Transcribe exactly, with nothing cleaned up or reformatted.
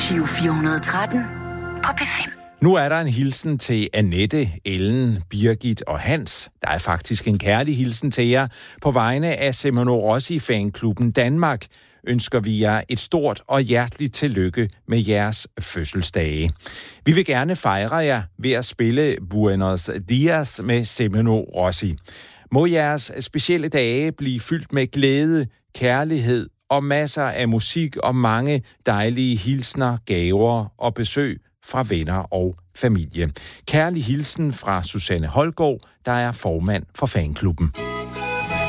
Giro fire hundrede og tretten på P fem. Nu er der en hilsen til Annette, Ellen, Birgit og Hans. Der er faktisk en kærlig hilsen til jer. På vegne af Semino Rossi-fanklubben Danmark ønsker vi jer et stort og hjerteligt tillykke med jeres fødselsdage. Vi vil gerne fejre jer ved at spille Buenos Dias med Semino Rossi. Må jeres specielle dage blive fyldt med glæde, kærlighed og masser af musik og mange dejlige hilsner, gaver og besøg fra venner og familie. Kærlig hilsen fra Susanne Holgaard, der er formand for fanklubben.